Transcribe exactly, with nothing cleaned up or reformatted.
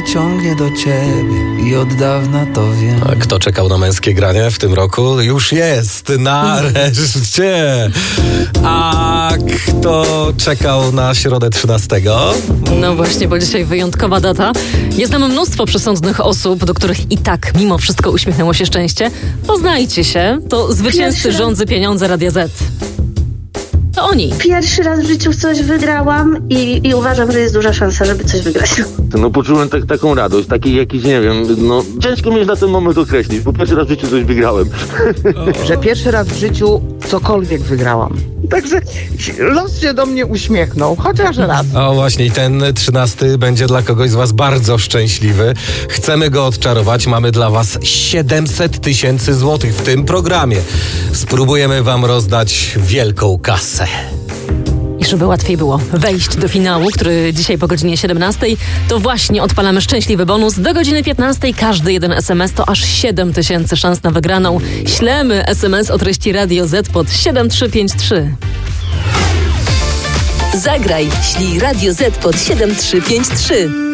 ciągnie do ciebie i od dawna to wiem. A kto czekał na męskie granie w tym roku? Już jest, nareszcie! A kto czekał na środę trzynastego? No właśnie, bo dzisiaj wyjątkowa data. Jest nam mnóstwo przesądnych osób, do których i tak mimo wszystko uśmiechnęło się szczęście. Poznajcie się, to zwycięzcy Pierwszy rządzy pieniądze Radia Z. To oni. Pierwszy raz w życiu coś wygrałam i, i uważam, że jest duża szansa, żeby coś wygrać. No poczułem tak, taką radość, taki jakiś, nie wiem, no ciężko mi jest na ten moment określić, bo pierwszy raz w życiu coś wygrałem. Że pierwszy raz w życiu cokolwiek wygrałam. Także los się do mnie uśmiechnął, chociaż raz. O właśnie, i ten trzynasty będzie dla kogoś z was bardzo szczęśliwy. Chcemy go odczarować. Mamy dla was siedemset tysięcy złotych w tym programie. Spróbujemy wam rozdać wielką kasę. I żeby łatwiej było wejść do finału, który dzisiaj po godzinie siedemnastej, to właśnie odpalamy szczęśliwy bonus. Do godziny piętnastej każdy jeden es em es to aż siedem tysięcy szans na wygraną. Ślemy es em es o treści Radio Z pod siedem trzy pięć trzy. Zagraj, ślij Radio Z pod siedem trzy pięć trzy.